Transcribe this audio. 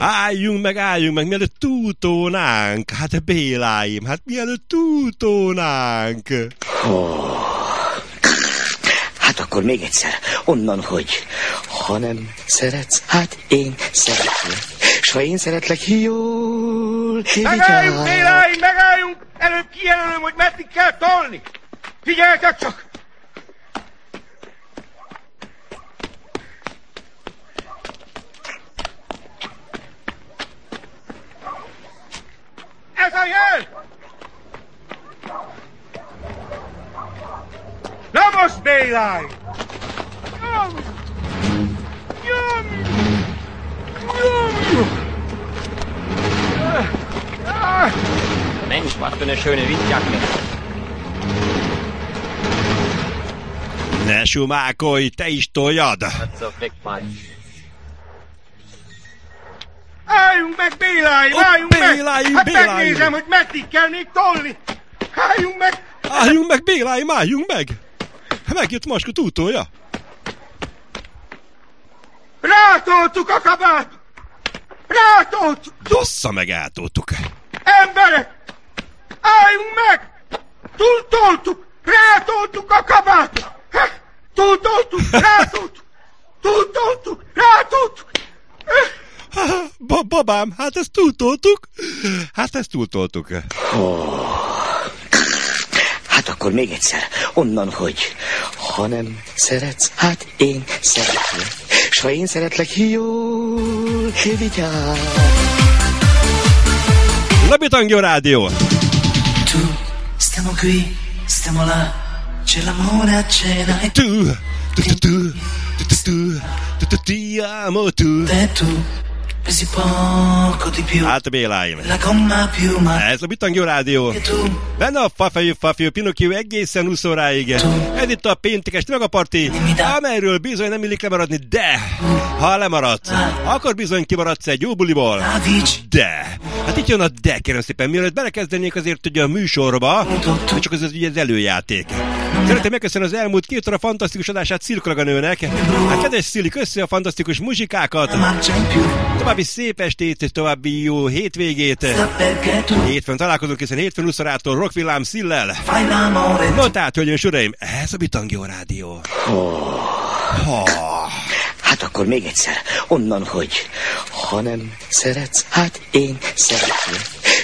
Álljunk meg, mielőtt túltónánk. Hát Béláim, hát mielőtt túltónánk. Hát akkor még egyszer, onnan, hogy ha nem szeretsz, hát én szeretlek. S ha én szeretlek, jól Megálljunk, Béláim, megálljunk! Előbb kijelölöm, hogy meddig kell tolni. Figyeljetek csak! Ez a jel! Na most, Béláim! Mensch, was für eine schöne Windjacke. Ne sumákolj, te is toljad! Álljunk meg, Béláim, álljunk meg! Hát megnézem, hogy meddig kell még tolni! Álljunk meg! Álljunk meg, Béláim, álljunk meg! Megjött Maskut útolja! Rátoltuk a kabátot! Rátoltuk! Bassza meg, átoltuk! Emberek! Álljunk meg! Túltoltuk! Rátoltuk a kabátot! Túltoltuk! Rátoltuk! Túltoltuk! Rátoltuk! Babám, hát ezt túltoltuk. Hát akkor még egyszer, onnan, hogy ha nem szeretsz, hát én szeretlek. S ha én szeretlek, jól vigyázz. Labitangio Rádió. Tu, stiamo qui, stiamo là, c'è l'amore a cena e tu, ti amo tu. te tu, pesi poco di più, Hát Béláim. la gomma più ma Ez a Bitangio Rádió. tu, Benne a Fafejű Pinocchio egészen 20 óráig. Ez itt a péntekes Tragaparti, amelyről bizony nem illik lemaradni, de ha lemaradsz, akkor bizony kimaradsz egy jó buliból. la vici, De! Hát itt jön a de, kérem szépen, mielőtt belekezdenék azért ugye a műsorba, csak az ugye az előjáték. Szeretném megköszönni az elmúlt 2 óra fantasztikus adását Szilkolaganőnek. Hát kedves Szili, köszi a fantasztikus muzsikákat. marcia in più, További szép estét, további jó hétvégét. sta perché tu Hétfőn találkozunk, hiszen hétfőn 20 órától Rockvillám Szillel. fai l'amore. No, tehát, hölgyeim és uraim, ez a Bitangio Rádió. Hát akkor még egyszer, onnan, hogy ha nem szeretsz, hát én szeretlek.